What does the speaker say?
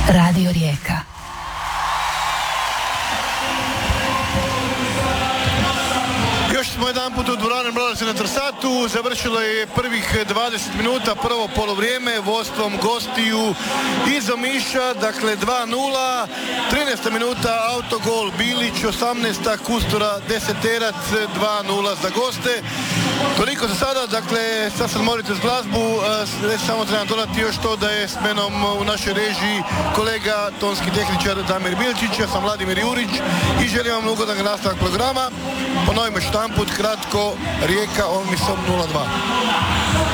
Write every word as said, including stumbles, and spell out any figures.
Radio Rijeka. Još smo jedan put u dvorani Mladosti na Trsatu, završilo je prvih dvadeset minuta, prvo polovrijeme, vodstvom gostiju iz Omiša, dakle dva nula, trinaesta minuta autogol Bilić, osamnaesta Kustura, deseterac, dva nula za goste. Toliko za sada, dakle, sad sad morate s glazbu, ne samo trebam dodati još to da je s menom u našoj režiji kolega, tonski tehničar Damir Bilčić, ja sam Vladimir Jurić i želim vam ugodan nastavak programa. Ponovimo štamput, kratko, Rijeka, Omisom nula dva.